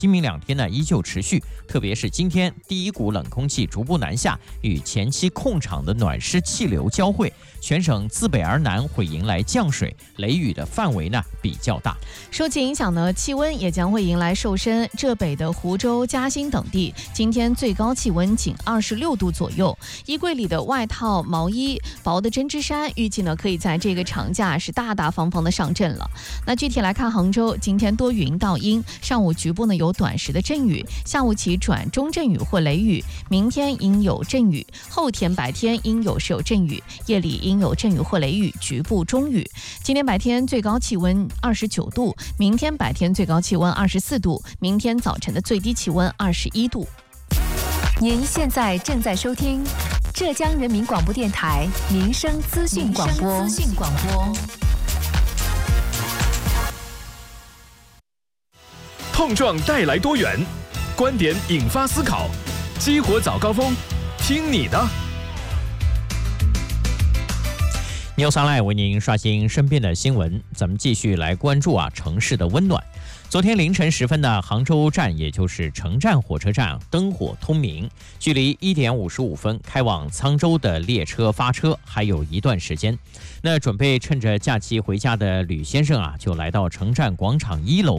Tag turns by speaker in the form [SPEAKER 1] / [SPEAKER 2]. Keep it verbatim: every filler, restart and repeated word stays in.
[SPEAKER 1] 今明两天呢依旧持续，特别是今天第一股冷空气逐步南下，与前期控场的暖湿气流交汇，全省自北而南会迎来降水，雷雨的范围呢比较大。
[SPEAKER 2] 受其影响呢，气温也将会迎来瘦身。浙北的湖州、嘉兴等地，今天最高气温仅二十六度左右。衣柜里的外套、毛衣、薄的针织衫，预计呢可以在这个长假是大大方方的上阵了。那具体来看，杭州今天多云到阴，上午局部呢有短时的阵雨，下午起转中阵雨或雷雨，明天应有阵雨，后天白天应有是有阵雨，夜里应有阵雨或雷雨，局部中雨。今天白天最高气温二十九度，明天白天最高气温二十四度，明天早晨的最低气温二十一度。
[SPEAKER 3] 您现在正在收听浙江人民广播电台民生资讯广播。资讯广播。
[SPEAKER 4] 碰撞带来多元，观点引发思考，激活早高峰，听你的。
[SPEAKER 1] News Online 为您刷新身边的新闻，咱们继续来关注啊城市的温暖。昨天凌晨时分呢，杭州站也就是城站火车站灯火通明，距离一点五十五分开往沧州的列车发车还有一段时间。那准备趁着假期回家的吕先生啊，就来到城站广场一楼